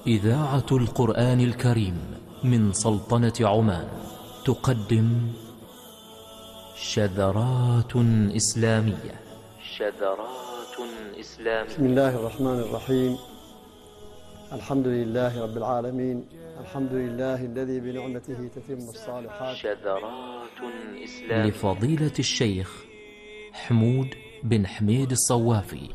إذاعة القرآن الكريم من سلطنة عمان تقدم شذرات إسلامية. بسم الله الرحمن الرحيم. الحمد لله رب العالمين، الحمد لله الذي بنعمته تتم الصالحات. شذرات إسلامية لفضيلة الشيخ حمود بن حميد الصوافي.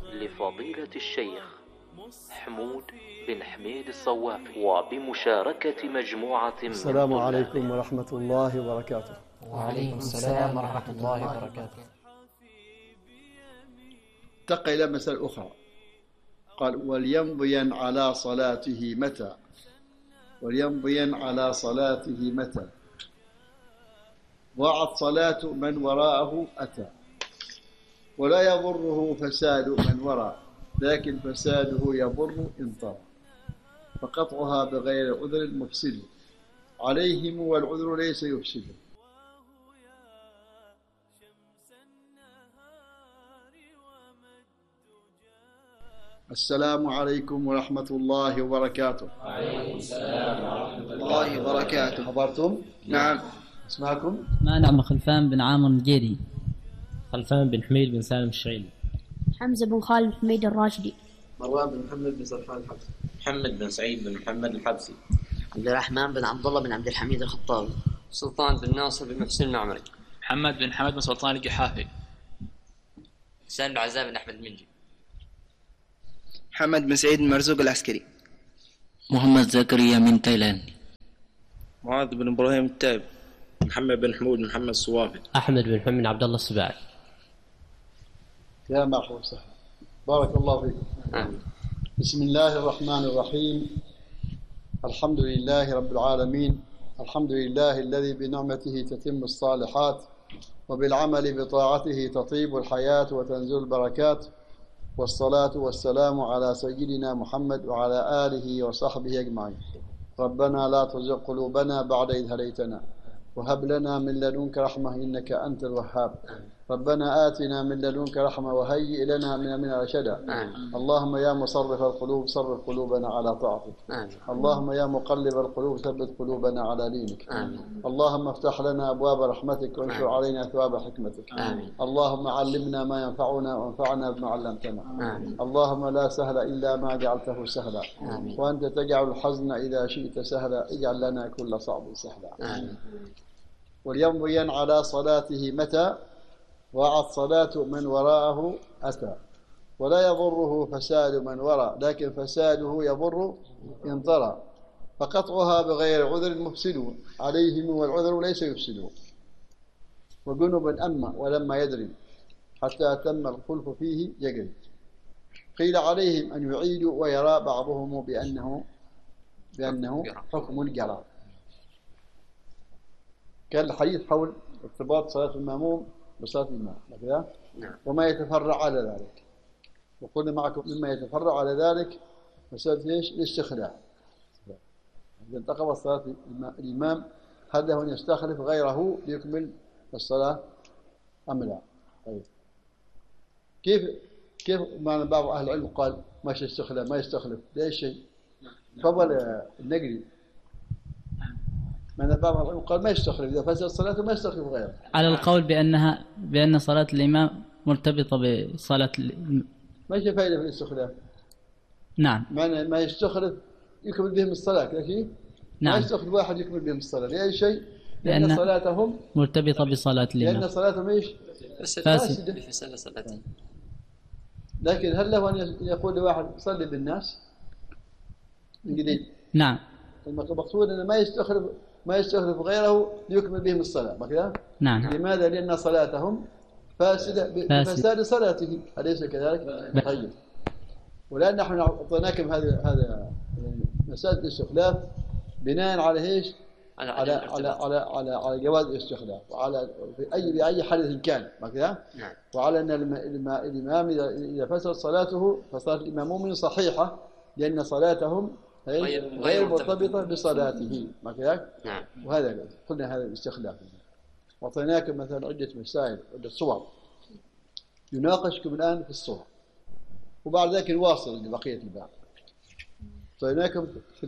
وبمشاركة مجموعة من السلام عليكم ورحمة الله وبركاته. وعليكم السلام ورحمة الله وبركاته. انتقل إلى مسألة أخرى، قال وليمضين على صلاته متى، وليمضين على صلاته متى ضاعت صلاة من وراءه أتى، ولا يضره فساد من وراء، لكن فساده يضر إن طرأ، فقطعها بغير عذر مفسد عليهم والعذر ليس يفسد. السلام عليكم ورحمة الله وبركاته. وعليكم السلام ورحمة الله وبركاته. حضرتم؟ نعم. اسمعكم؟ ما نعم خلفان بن عامر الجيري. خلفان بن حميد بن سالم الشعيلي. حمزة بن خالد بن حميد الراشدي. مروان بن محمد بن سرحان الحبسي. محمد بن سعيد بن محمد الحبسي. عبد الرحمن بن عبد الله بن عبد الحميد الخطابي. سلطان بن ناصر بن محسن المعمري. محمد بن حمد بن سلطان الجحافي. حسين بن عزام بن أحمد المنجي. محمد بن سعيد المرزوق العسكري. محمد زكريا من تايلاند. معاذ بن إبراهيم التائب. محمد بن حمود بن محمد الصوافي. أحمد بن محمد عبد الله السباعي. يا مرحبا وسهلا، بارك الله فيكم. بسم الله الرحمن الرحيم. الحمد لله رب العالمين، الحمد لله الذي بنعمته تتم الصالحات، وبالعمل بطاعته تطيب الحياة وتنزل البركات، والصلاة والسلام على سيدنا محمد وعلى آله وصحبه أجمعين. ربنا لا تزغ قلوبنا بعد إذ هديتنا، وهب لنا من لدنك رحمة إنك أنت الوهاب. ربنا آتنا من لدنك رحمة وهيئ لنا من أمرنا رشدا. اللهم يا مصرف القلوب صرف قلوبنا على طاعتك. اللهم يا مقلب القلوب ثبت قلوبنا على دينك. اللهم افتح لنا أبواب رحمتك وانشر علينا ثواب حكمتك. اللهم علمنا ما ينفعنا وانفعنا بما علمتنا. اللهم لا سهل إلا ما جعلته سهلا، وأنت تجعل الحزن إذا شئت سهلا، اجعل لنا كل صعب سهلا. وليمضين على صلاته متى ضاعت صلاة من وراءه أتى، ولا يضره فساد من وراء، لكن فساده يضر إن طرأ، فقطعها بغير عذر مفسد عليهم والعذر ليس يفسد. وجنبا أما ولما يدري حتى تم الخلف فيه يجري، قيل عليهم أن يعيدوا، ويرى بعضهم بأنه حكم الجرى. كان الحديث حول ارتباط صلاة المأموم بصلاة الإمام، وما يتفرع على ذلك. وقلنا معكم مما يتفرع على ذلك مسألة ايش؟ الاستخلاف. إذا انتقضت صلاة الإمام هل له أن يستخلف غيره ليكمل الصلاة أم لا؟ طيب. كيف معنى بعض أهل العلم قال ما يستخلف ما يستخلف؟ ليش شيء؟ فضل النقري. من بعض العلماء قال ما يستخلف، إذا فسد صلاته ما يستخلف غيره، على القول بأن صلاة الإمام مرتبطة بصلاة ما في فائدة في الاستخلاف. نعم. معنى ما يستخلف يكمل بهم الصلاة، لكن نعم. ما يستخلف واحد يكمل بهم الصلاة لأي شيء؟ لأن صلاتهم مرتبطة بصلاة الإمام، لأن صلاتهم ايش؟ فاسدة بفساد صلاته. لكن هل له أن يقول لواحد صلي بالناس من جديد؟ نعم. المقصود أنه ما يستخلف غيره ليكمل بهم الصلاة، ما نعم. لماذا؟ لأن صلاتهم فاسدة بفساد صلاته، أليس كذلك؟ طيب. ولأن نحن أعطيناكم هذا مسألة الاستخلاف بناء على ايش؟ على جواز الاستخلاف، وعلى بأي حدث كان، ما نعم. وعلى أن الإمام إذا فسد صلاته فصلاة الإمام صحيحة، لأن صلاتهم غير مرتبطة بصلاته، ما كذلك؟ نعم. وهذا قلنا هذا الاستخلاف. وأعطيناكم مثلا عدة مسائل، عدة صور يناقشكم الآن في الصور، وبعد ذلك نواصل لبقية الباب. أعطيناكم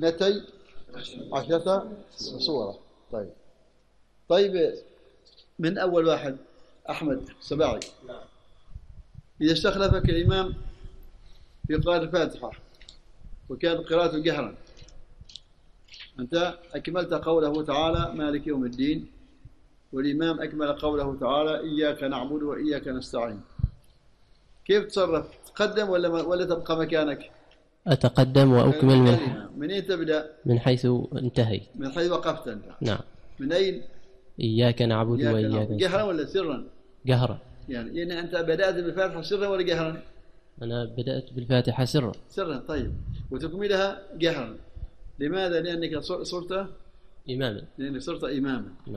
12 صورة. طيب من أول واحد أحمد السباعي. إذا استخلفك الإمام في قراءة الفاتحة وكانت قراءته جهرا، أنت أكملت قوله تعالى مالك يوم الدين، والإمام أكمل قوله تعالى إياك نعبد وإياك نستعين، كيف تصرف؟ تقدم ولا تبقى مكانك؟ أتقدم وأكمل من أين تبدأ؟ من حيث انتهيت. من حيث وقفت أنت. نعم. من أين؟ إياك نعبد وإياك نستعين. جهرا ولا سرا؟ جهرا. يعني أنت بدأت بالفاتحة سرا ولا جهرا؟ أنا بدأت بالفاتحة سرا. سرا. طيب، وتكملها جهرا. لماذا؟ لأنك صرت إماما. لأنك صرت إماما. نعم.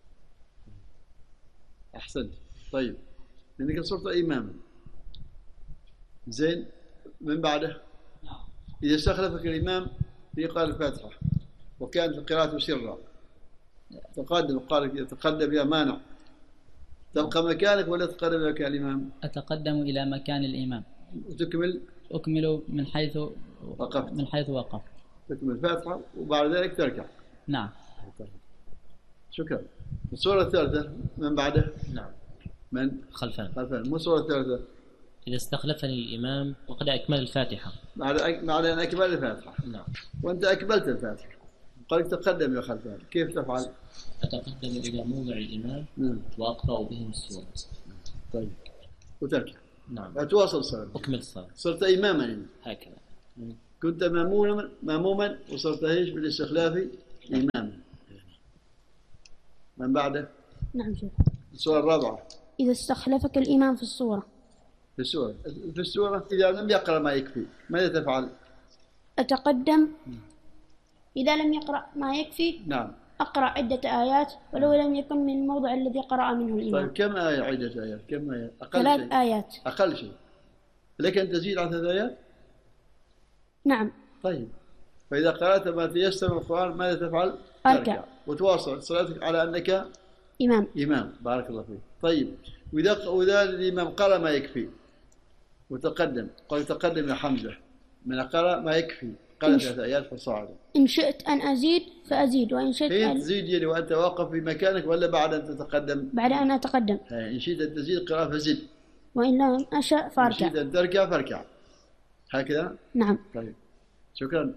أحسنت. طيب، لأنك صرت إماما. زين، من بعده إذا استخلفك الإمام في قراءة الفاتحة وكانت القراءة سرا، تقدم، قال يتقدم يا مانع، تبقى مكانك ولا تقدم مكان الإمام؟ أتقدم إلى مكان الإمام وتكمل؟ أكمل من حيث وقف. تكمل الفاتحة وبعد ذلك تركع. نعم. شكرا. الصورة الثالثة من بعده؟ نعم. من؟ خلفان. مو الصورة الثالثة؟ إذا استخلفني الإمام وقد أكمل الفاتحة. بعد أن أكمل الفاتحة. نعم. وأنت أكملت الفاتحة، قال تقدم يا خلفان، كيف تفعل؟ أتقدم إلى موضع الإمام وأقرأ بهم السورة. طيب، وتركع. نعم. أتواصل الصلاة. أكمل الصلاة. صرت إماما هكذا. كنت ماموما وصرت ايش بالاستخلاف إماما. من بعده؟ نعم شيخ. السورة الرابعة. إذا استخلفك الإمام في السورة. في السورة إذا لم يقرأ ما يكفي ماذا تفعل؟ أتقدم إذا لم يقرأ ما يكفي. نعم. أقرأ عدة آيات ولو لم يكن من الموضع الذي قرأ منه الإمام. طيب، كم آية عدة آيات؟ كم آية؟ أقل 3 شيء. آيات. أقل شيء. لك أن تزيد عن 3 آيات؟ نعم. طيب، فإذا قرأت ما تيسر من القرآن ماذا تفعل؟ أركع وتواصل صلاتك على أنك إمام. بارك الله فيك. طيب، وإذا الإمام قرأ ما يكفي وتقدم، قال تقدم يا حمزة من قرأ ما يكفي، قال 3 آيات فصاعدا. إن شئت أن أزيد فأزيد، وإن شئت أن تزيد يعني وأنت واقف في مكانك ولا بعد أن تتقدم؟ بعد أن أتقدم. إن شئت أن تزيد قراءة فزد، وإن لم أشأ فاركع. إن شئت أن تركع فاركع. هكذا؟ نعم. طيب، شكرا.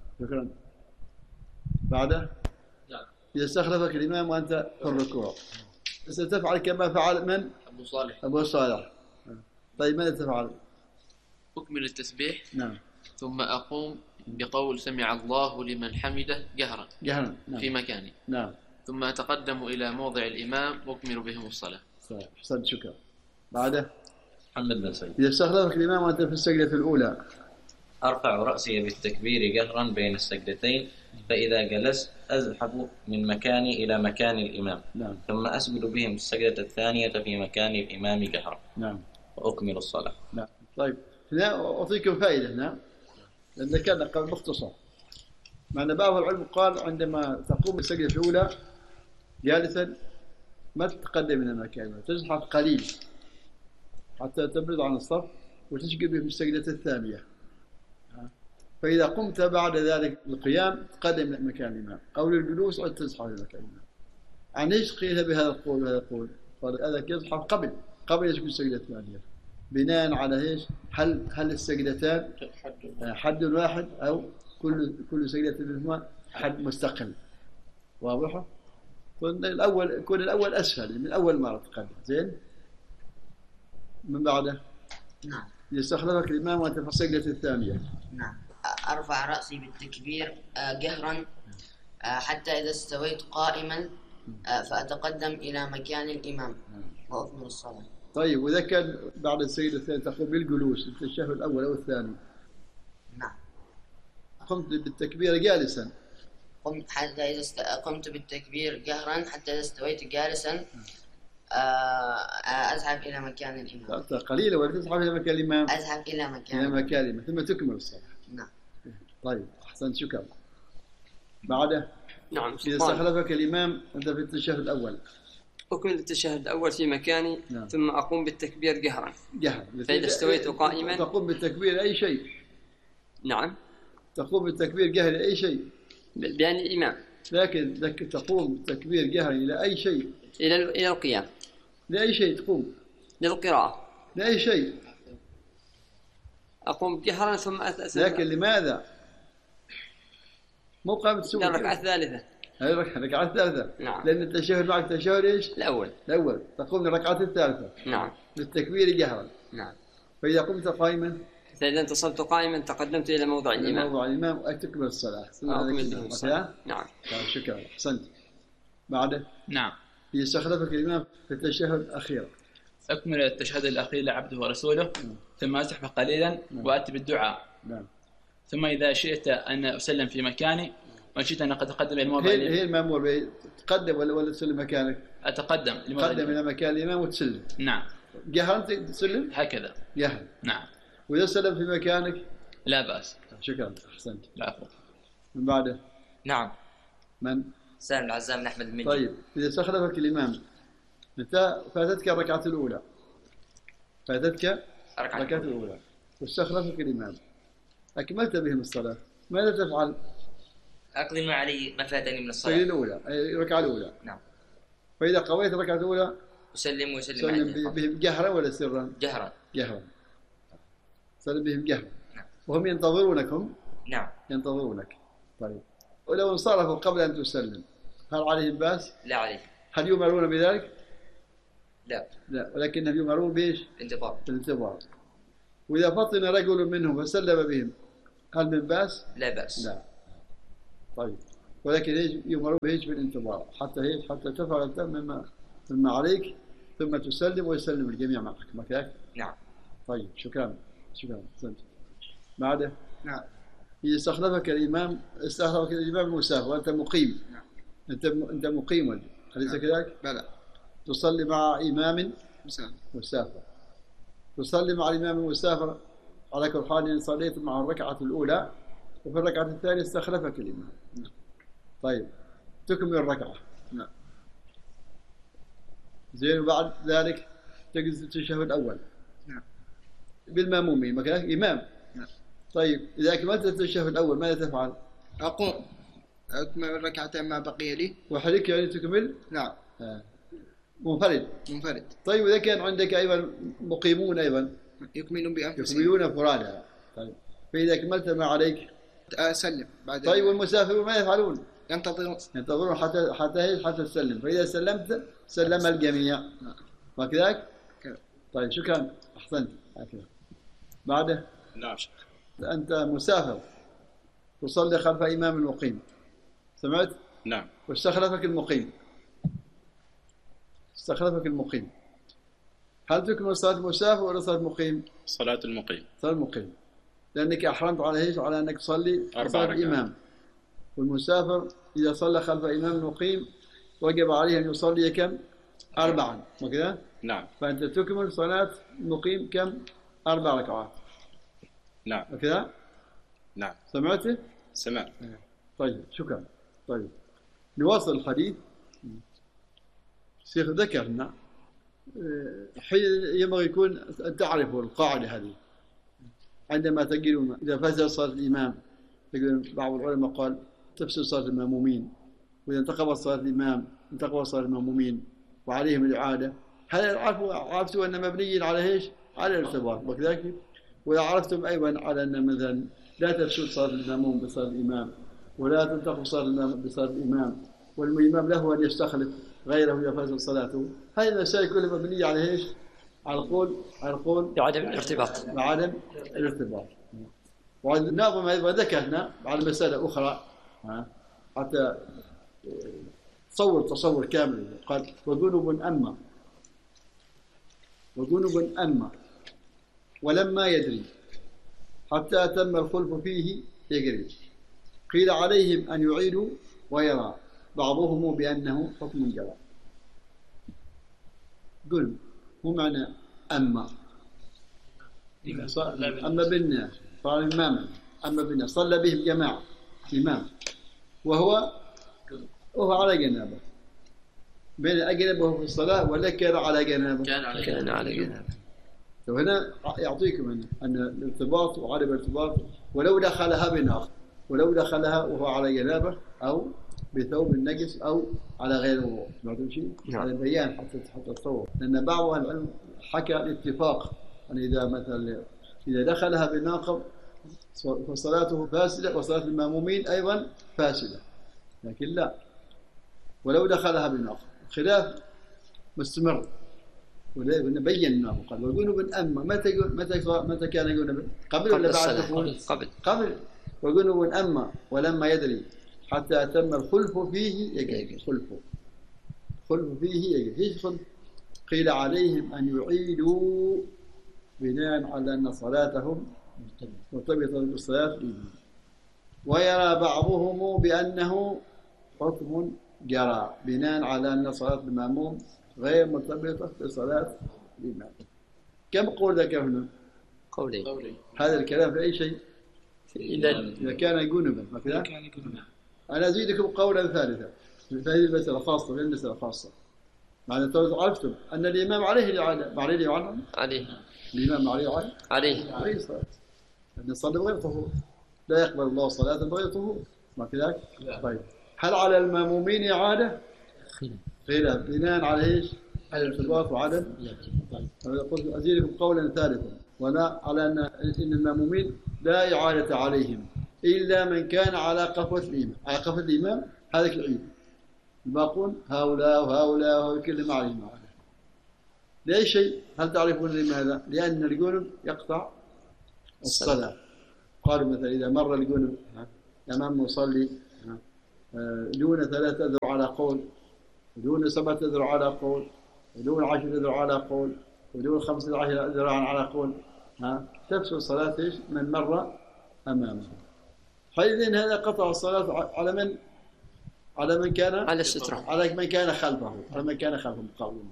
بعده؟ إذا استخلفك الإمام وأنت في الركوع ستفعل كما فعل من؟ أبو صالح. طيب، ماذا تفعل؟ أكمل التسبيح. نعم. ثم أقوم بقول سمع الله لمن حمده جهرا. نعم. في مكاني. نعم. ثم أتقدم إلى موضع الإمام وأكمل بهم الصلاة. صحيح. أحسنت. شكرا. بعده؟ محمد بن سعيد. إذا استخلفك الإمام وأنت في السجدة الأولى. أرفع رأسي بالتكبير جهرا بين السجدتين، فإذا جلست أذهب من مكاني إلى مكان الإمام. نعم. ثم أسجد بهم السجدة الثانية في مكان الإمام جهرا. نعم. وأكمل الصلاة. نعم. طيب، هنا أعطيكم فائدة هنا، لأن ذكرنا قبل مختصر. مع أن بعض العلم قال عندما تقوم بالسجدة الأولى جالسا ما تتقدم من المكان، تزحف قليل حتى تبعد عن الصف وتسجد بهم السجدة الثانية. فإذا قمت بعد ذلك القيام تقدم مكان الإمام، أو للجلوس أو تزحف لمكان الإمام. عن إيش قيل بهذا القول وهذا القول؟ قال هذا يزحف قبل يسجد السجدة الثانية، بناء على إيش؟ هل السجدتان حد واحد أو كل سجدة منهما حد مستقل؟ واضحة؟ يكون الأول أسهل من أول مرة تقدم. زين؟ من بعده؟ نعم. يستخلفك الإمام وأنت في السجدة الثانية. نعم. أرفع رأسي بالتكبير جهرا حتى إذا استويت قائما فأتقدم إلى مكان الإمام وأكمل الصلاة. طيب، وإذا كان بعد السجدة الثانية تقوم بالجلوس في التشهد الأول أو الثاني؟ نعم. قمت بالتكبير جالسا. قمت بالتكبير جهرا حتى إذا استويت جالسا أذهب إلى مكان الإمام. قليلا ولا تذهب إلى مكان الإمام؟ أذهب إلى مكان الإمام ثم تكمل الصلاة. نعم. طيب، أحسنت. شكرا. بعده؟ نعم. إذا استخلفك الإمام أنت في التشهد الأول. أكمل التشهد الأول في مكاني. نعم. ثم أقوم بالتكبير جهرا. فإذا استويت قائما تقوم بالتكبير أي شيء. نعم. تقوم بالتكبير جهري لأي شيء بأن الإمام، لكن تقوم بالتكبير جهري لأي شيء، إلى القيام، لأي شيء تقوم، للقراءة، لأي شيء أقوم جهرا ثم أتأسف. لكن لماذا؟ مو قامت تسوي الركعة الثالثة. الركعة الثالثة. نعم. لأن التشهد معك تشهد إيش؟ الأول. تقوم للركعة الثالثة. نعم. بالتكبير جهرا. نعم. فإذا قمت قائما، فإذا انتصبت قائما تقدمت إلى موضع الإمام. موضع الإمام وتكمل الصلاة. نعم. شكرا، أحسنت. بعده؟ نعم. يستخلفك الإمام في التشهد الأخير. أكمل التشهد الأخير لعبده ورسوله، ثم أسحب قليلا وأتي بالدعاء. نعم. ثم إذا شئت أن أسلم في مكاني وإن شئت أن قد أتقدم إلى الموضع. هي المأمور تقدم ولا تسلم مكانك؟ أتقدم. تقدم إلى مكان الإمام وتسلم. نعم. جهرا تسلم؟ هكذا. جهرا. نعم. وإذا سلم في مكانك؟ لا بأس. شكرا، أحسنت. العفو. من بعده؟ نعم. من؟ سالم العزام بن أحمد المنجي. طيب، إذا استخلفك الإمام أنت فاتتك الركعة الأولى، الركعة الأولى واستخلفك الإمام، أكملت بهم الصلاة، ماذا تفعل؟ أقضي ما علي ما فاتني من الصلاة. الأولى، الركعة الأولى. نعم. فإذا قضيت الركعة الأولى أسلم بهم جهرا ولا سرا؟ جهرا. سلم بهم جهرا. نعم. وهم ينتظرونكم؟ نعم. ينتظرونك. طيب، ولو انصرفوا قبل أن تسلم هل عليهم بأس؟ لا عليهم. هل يؤمرون بذلك؟ لا، ولكنهم يؤمرون بإيش؟ الانتظار. وإذا فطن رجل منهم فسلم بهم هل من بأس؟ لا بأس. لا. طيب، ولكن يؤمرون بإيش؟ بالانتظار حتى تفعل مما عليك ثم تسلم ويسلم الجميع معك مكاك. نعم. طيب، شكرا. بعده؟ نعم. إذا استخلفك الإمام المسافر وأنت مقيم. نعم. أنت مقيم أليس كذلك؟ بلى. تصلي مع إمام مسافر. تصلي مع الإمام المسافر على كل حال صليت مع الركعة الأولى وفي الركعة الثانية استخلفك الإمام. نعم. طيب، تكمل الركعة. نعم. زين، وبعد ذلك تجلس التشهد الأول. نعم. بالمامومين مكانك إمام. نعم. طيب، إذا أكملت التشهد الأول ماذا تفعل؟ أقوم أكمل الركعتين ما بقي لي. وحدك يعني تكمل؟ نعم. منفرد. طيب، إذا كان عندك أيضا مقيمون أيضا يكملون بأنفسهم. يكملون فرادى. طيب، فإذا أكملت ما عليك أسلم بعد. طيب، والمسافرون ماذا يفعلون؟ ينتظرون حتى تسلم، فإذا سلمت سلم الجميع. وكذلك؟ طيب، شكرا، أحسنت. بعده؟ نعم. أنت مسافر تصلي خلف إمام المقيم، سمعت؟ نعم. واستخلفك المقيم، هل تكمل صلاة المسافر ولا صلاة المقيم؟ صلاة المقيم. لأنك أحرمت على أنك تصلي صلاة الإمام. والمسافر إذا صلى خلف إمام المقيم وجب عليه أن يصلي كم؟ 4 وكذا؟ نعم. فأنت تكمل صلاة المقيم كم؟ 4 ركعات. نعم. وكذا؟ نعم. سمعته؟ سمعت. طيب، شكرا. طيب، نواصل الحديث. الشيخ ذكرنا حين ينبغي يكون أن تعرفوا القاعدة هذه عندما تجد إذا فسد صلاة الإمام. بعض العلماء قال تفسد صلاة المأمومين، وإذا انتقضت صلاة الإمام انتقضت صلاة المأمومين وعليهم الإعادة. هل عرفتوا أن مبني على إيش؟ على الارتباط وكذلك. وإذا عرفتم أيضا على أن مثلا لا تفسد صلاة المأموم بصلاة الإمام ولا تنتقض صلاة الإمام بصلاة الإمام، والإمام له أن يستخلف غيره إذا فسد صلاته. هذه المسائل كلها مبنية على إيش؟ على القول بعدم الارتباط. والناظم أيضا ذكرنا على مسألة أخرى حتى تصور كامل. قال وذنوب أما ولما يدري حتى أتم الخلف فيه يجري، قيل عليهم أن يعيدوا ويرى بعضهم بأنه حكم جرى. قل مو معنى أما بالناس قال إماما، أما بالناس صلى بهم جماعة إمام وهو على جنابه، بين أجنبه في الصلاة ولا كان على جنابه؟ كان على جنابه. وهنا يعطيكم أن الارتباط وعدم الارتباط ولو دخلها بنار ولو دخلها وهو على جنابه أو بثوب النجس أو على غير الوضوء. سمعتم شيء؟ على البيان حتى تصور، لأن بعض أهل العلم حكى الاتفاق أن إذا مثلا إذا دخلها بناقض فصلاته فاسدة وصلاة المأمومين أيضا فاسدة، لكن لا، ولو دخلها بناقض خلاف مستمر. بيناه قال والجنب أما متى كان الجنب؟ قبل ولا بعد الدخول؟ قبل. والجنب أما ولما يدري حتى أتم الخلف فيه يجب. خلف فيه يجب. ايش خلف؟ قيل عليهم أن يعيدوا بناء على أن صلاتهم مرتبطة بالصلاة، ويرى بعضهم بأنه حكم جرى بناء على أن صلاة المأموم غير مرتبطة بصلاة الإمام. كم قول ذكر هنا؟ قولي. هذا الكلام في أي شيء؟ إذا كان جنبا. أنا أزيدكم قولا ثالثا في هذه المسألة خاصة، في المسألة خاصة. معنى عرفتم أن الإمام عليه الإعادة. عليه. الإمام عليه الصلاة. أن الصلاة بغير طهور، لا يقبل الله صلاة بغير طهور، ما كذلك؟ طيب هل على المأمومين إعادة؟ خلاف بناء على إيش؟ على الارتباط وعدم. أنا قلت أزيدكم قولا ثالثا، ولا على أن المأمومين لا إعادة عليهم إلا من كان على قفوة الإمام. على قفوة الإمام هذاك العيد. الباقون هؤلاء وهؤلاء كلهم عليهم. لأي شيء؟ هل تعرفون لماذا؟ لأن الجنب يقطع الصلاة. قالوا مثلا إذا مر الجنب أمام مصلي دون 3 أذرع على قول، ودون 7 أذرع على قول، ودون 10 أذرع على قول، ودون 15 أذرع على قول، تفسد صلاة من مر أمامه. حينئذ هذا قطع الصلاة على من كان على السترة، على من كان خلفه، قالوا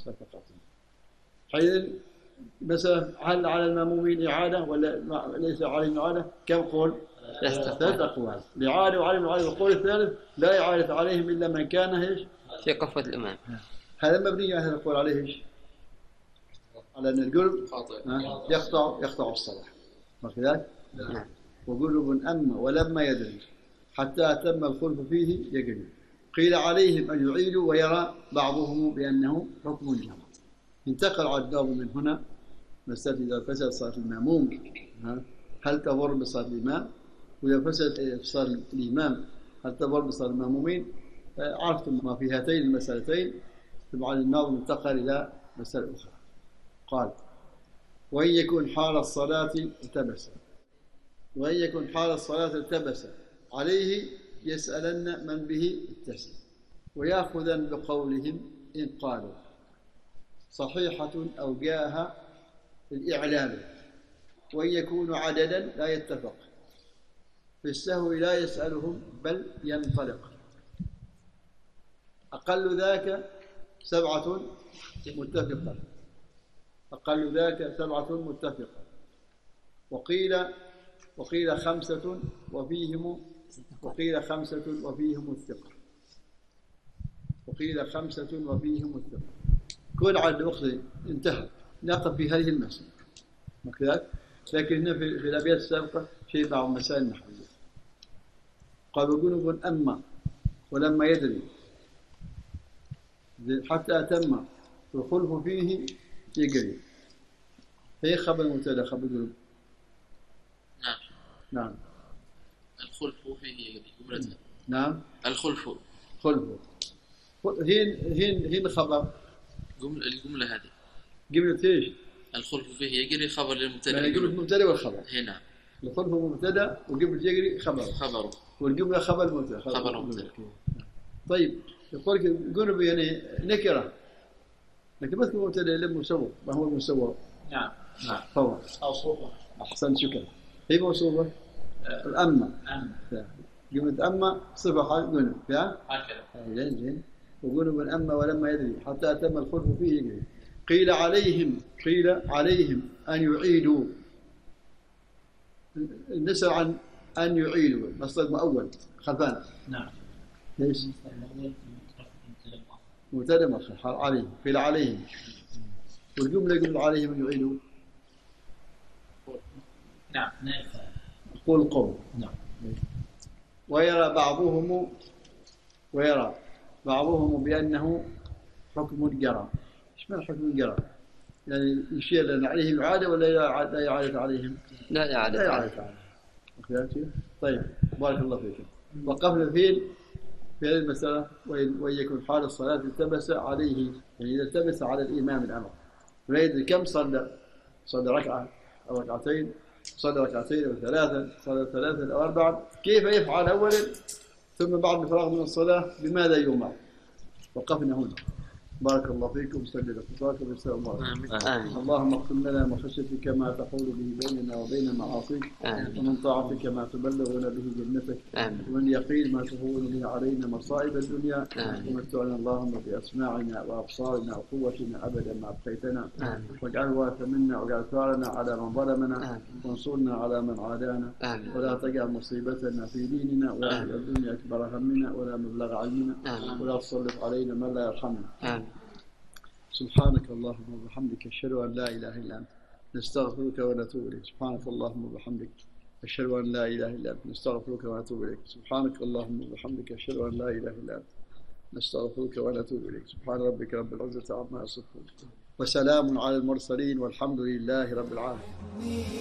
حينئذ مثلا هل على المأمومين إعادة ولا ليس عليهم إعادة؟ كم قول؟ 3 أقوال. الإعادة وعليهم إعادة. والقول الثالث لا إعادة عليهم إلا من كان إيش؟ في قفوة الإمام. هذا مبني على هذا القول عليه إيش؟ على أن القلب يقطع الصلاة، ما كذلك؟ نعم. وقلب أما ولما يدري حتى أتم الخلف فيه يجري. قيل عليهم أن يعيدوا ويرى بعضهم بأنه حكم جرى. انتقل عداه من هنا مسألة إذا فسد صلاة المأموم هل تضر بصلاة الإمام؟ وإذا فسد صلاة الإمام هل تضر بصلاة المأمومين؟ عرفتم ما في هاتين المسألتين. طبعا الناظم انتقل إلى مسألة أخرى. قال وإن يكون حال الصلاة التبس عليه يسألن من به اتصل، ويأخذن بقولهم إن قالوا صحيحة أو جاءها الإعلام، وإن يكون عددا لا يتفق في السهو لا يسألهم بل ينطلق. أقل ذاك 7 متفقة. وقيل 5 وفيهم الثقة. كل عدد الوقت انتهى. نقف في هذه المسألة كذلك. لكن هنا في الأبيات السابقة شيء بعض المسائل النحوية. قالوا جنب أما ولما يدري حتى أتم الخلف فيه يجري. هي خبر مبتدا خبر جنب. نعم. الخلف فيه جملة. نعم. الخلف. هين خبر. الجملة هذه. جملة ايش؟ الخلف فيه يجري خبر للمبتدا. يعني جملة مبتدا والخبر. هنا. الخلف مبتدا وجملة يجري خبره. والجملة خبر مبتدا. طيب يقول لك جنب يعني نكرة. لكن بس مبتدا له مسوى. ما هو المسوى؟ نعم. فور. موصوفة. أحسن شكرا. هي موصوفة. الأما. جملة أما صفة حال جنب. هكذا. زين. وجنب أما ولما يدري حتى أتم الخلف فيه يجري. قيل عليهم أن يعيدوا. نسأل عن أن يعيدوا مصدر مؤول خلفان. نعم. ليش؟ مبتدا مؤخر عليهم. قيل عليهم. والجملة يقول عليهم أن يعيدوا. نعم. قول. نعم. ويرى بعضهم بأنه حكم الجرى. إيش معنى حكم الجرى؟ يعني يشير لأن عليهم إعادة ولا لا إعادة عليهم؟ لا إعادة عليهم. طيب بارك الله فيكم. وقفنا في هذه المسألة وإن يكون حال الصلاة التبس عليه، يعني إذا التبس على الإمام الأمر ويدري كم صلى ركعة أو ركعتين، صلى ركعتين أو ثلاثا، صلى ثلاثا أو أربعا، كيف يفعل أولا ثم بعد الفراغ من الصلاة بماذا يؤمر؟ وقفنا هنا. بارك الله فيكم. سجد خطاكم بالسلام عليكم. اللهم اقسم لنا من خشيتك ما تحول به بيننا وبين معاصيك، ومن طاعتك ما تبلغنا به جنتك، ومن يقين ما تهون به علينا مصائب الدنيا، ومتعنا اللهم بأسماعنا وأبصارنا وقوتنا أبدا ما أبقيتنا، واجعله وارث منا، واجعل ثارنا على من ظلمنا، وانصرنا على من عادانا، ولا تجعل مصيبتنا في ديننا، ولا تجعل الدنيا أكبر همنا ولا مبلغ علمنا، ولا تسلط علينا من لا يرحمنا. سبحانك اللهم وبحمدك أشهد أن لا إله إلا أنت نستغفرك ونتوب إليك. سبحانك اللهم وبحمدك أشهد أن لا إله إلا أنت نستغفرك ونتوب إليك. سبحانك اللهم وبحمدك أشهد أن لا إله إلا أنت نستغفرك ونتوب إليك. سبحان ربك رب العزة عما يصفون، وسلام على المرسلين، والحمد لله رب العالمين.